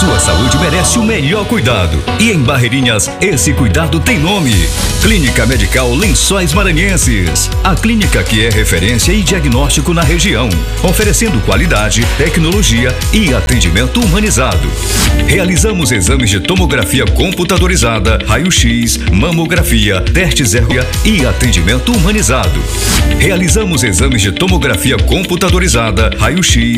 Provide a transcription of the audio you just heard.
Sua saúde merece o melhor cuidado. E em Barreirinhas, esse cuidado tem nome: Clínica Medical Lençóis Maranhenses. A clínica que é referência e diagnóstico na região, oferecendo qualidade, tecnologia e atendimento humanizado. Realizamos exames de tomografia computadorizada, raio-x, mamografia, testes e atendimento humanizado. Realizamos exames de tomografia computadorizada, raio-x,